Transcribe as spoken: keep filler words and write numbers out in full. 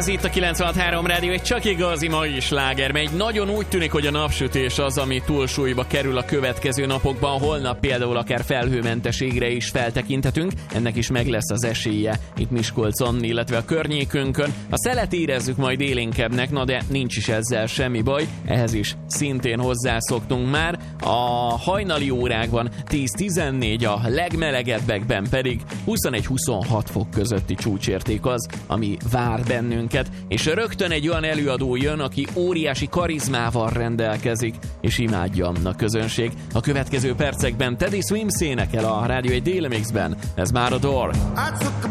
Ez itt a kilencvenhat három Rádió, egy csak igazi mai sláger, mely nagyon úgy tűnik, hogy a napsütés az, ami túlsúlyba kerül a következő napokban. Holnap például akár felhőmentességre is feltekinthetünk, ennek is meg lesz az esélye itt Miskolcon, illetve a környékünkön. A szelet érezzük majd élénkebbnek, na de nincs is ezzel semmi baj, ehhez is szintén hozzászoktunk már. A hajnali órákban tíz-tizennégy, a legmelegebbekben pedig huszonegy-huszonhat fok közötti csúcsérték az, ami vár bennünket, és rögtön egy olyan előadó jön, aki óriási karizmával rendelkezik, és imádja a közönség. A következő percekben Teddy Swims énekel a Rádió egy Déli Mixben, ez már a Door.